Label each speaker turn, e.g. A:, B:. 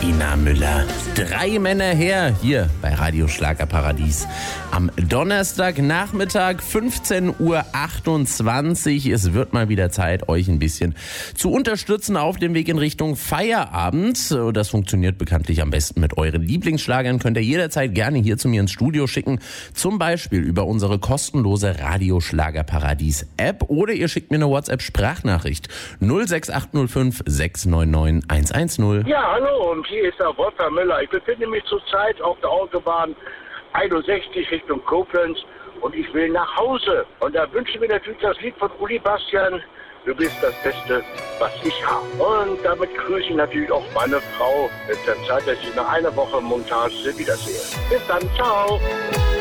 A: Bettina Müller. 3 Männer her, hier bei Radio Schlagerparadies. Am Donnerstagnachmittag, 15:28 Uhr. Es wird mal wieder Zeit, euch ein bisschen zu unterstützen auf dem Weg in Richtung Feierabend. Das funktioniert bekanntlich am besten mit euren Lieblingsschlagern. Könnt ihr jederzeit gerne hier zu mir ins Studio schicken. Zum Beispiel über unsere kostenlose Radio Schlagerparadies App. Oder ihr schickt mir eine WhatsApp-Sprachnachricht. 06805 699 110.
B: Ja, hallo, und hier ist der Wolfgang Müller. Ich befinde mich zurzeit auf der Autobahn 61 Richtung Koblenz und ich will nach Hause. Und da wünsche ich mir natürlich das Lied von Uli Bastian, Du bist das Beste, was ich habe. Und damit grüße ich natürlich auch meine Frau. Es ist Zeit, dass ich nach einer Woche Montage wiedersehe. Bis dann, ciao.